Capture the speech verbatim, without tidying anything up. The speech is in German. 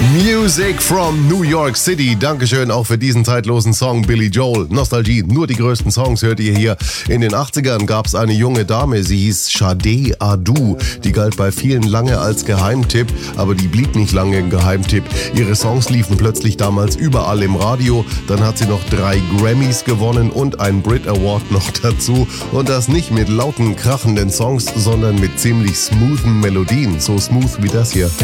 Music from New York City. Dankeschön auch für diesen zeitlosen Song Billy Joel. Nostalgie, nur die größten Songs hört ihr hier. In den achtzigern gab es eine junge Dame, sie hieß Sade Adu. Die galt bei vielen lange als Geheimtipp, aber die blieb nicht lange ein Geheimtipp. Ihre Songs liefen plötzlich damals überall im Radio. Dann hat sie noch drei Grammys gewonnen und einen Brit Award noch dazu. Und das nicht mit lauten, krachenden Songs, sondern mit ziemlich smoothen Melodien. So smooth wie das hier.